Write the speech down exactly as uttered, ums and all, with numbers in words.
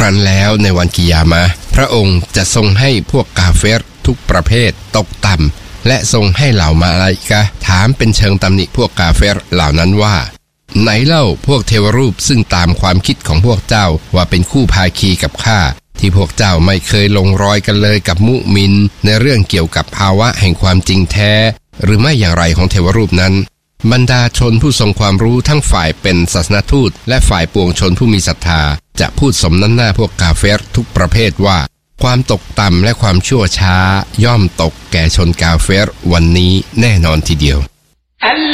รั้นแล้วในวันกิยามะห์พระองค์จะทรงให้พวกกาเฟรทุกประเภทตกต่ำและทรงให้เหล่ามาลาอิกะฮ์ถามเป็นเชิงตำหนิพวกกาเฟรเหล่านั้นว่าไหนเล่าพวกเทวรูปซึ่งตามความคิดของพวกเจ้าว่าเป็นคู่ภาคีกับข้าที่พวกเจ้าไม่เคยลงรอยกันเลยกับมุมินในเรื่องเกี่ยวกับภาวะแห่งความจริงแท้หรือไม่อย่างไรของเทวรูปนั้นบรรดาชนผู้ทรงความรู้ทั้งฝ่ายเป็นศาสนทูตและฝ่ายปวงชนผู้มีศรัทธาจะพูดสมน้ำหน้าพวกกาเฟรทุกประเภทว่าความตกต่ำและความชั่วช้าย่อมตกแก่ชนกาเฟรวันนี้แน่นอนทีเดียว